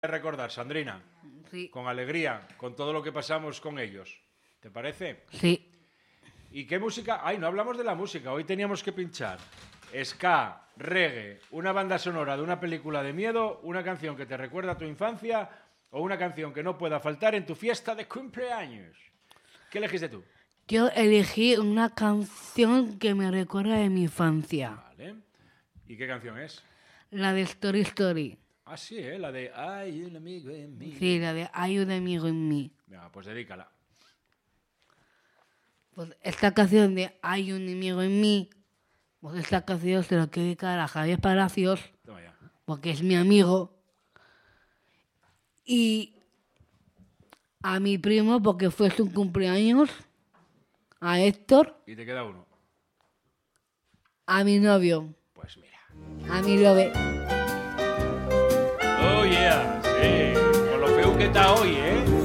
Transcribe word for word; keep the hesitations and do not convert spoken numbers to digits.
recordar, Sandrina. Sí. Con alegría, con todo lo que pasamos con ellos. ¿Te parece? Sí. ¿Y qué música? Ay, no hablamos de la música. Hoy teníamos que pinchar ska, reggae, una banda sonora de una película de miedo, una canción que te recuerda a tu infancia o una canción que no pueda faltar en tu fiesta de cumpleaños. ¿Qué elegiste tú? Yo elegí una canción que me recuerda de mi infancia. Vale. ¿Y qué canción es? La de Story Story. Ah, sí, ¿eh? La de Hay un amigo en mí. Sí, la de Hay un amigo en mí. Venga, pues dedícala. Pues esta canción de Hay un amigo en mí, pues esta canción se la quiero dedicar a Javier Palacios, Toma ya. porque es mi amigo, y a mi primo, porque fue su cumpleaños, a Héctor, Y te queda uno. a mi novio, Pues mira. a mi lobe. Oh, yeah, sí. Con lo feo que está hoy, ¿eh?